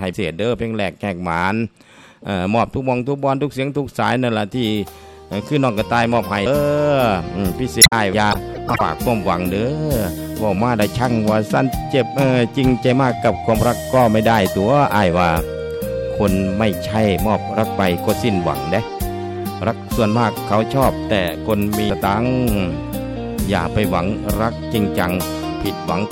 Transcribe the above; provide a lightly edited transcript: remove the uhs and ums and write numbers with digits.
ให้เสียเด้อเพลงแหลกแขกหมานมอบทุกมองทุกบอลทุกเสียงทุกสายนั่นล่ะที่คือน้องกระต่ายมอบให้พี่เสียอ้ายอย่าฝากความหวังเด้อว่ามาได้ช่างว่าสั้นเจ็บจริงใจมากกับความรักก็ไม่ได้ตัวอ้ายว่าคนไม่ใช่มอบรักไปก็สิ้นหวังเด้รักส่วนมากเขาชอบแต่คนมีตังค์อย่าไปหวังรักจริงจังผิดหวัง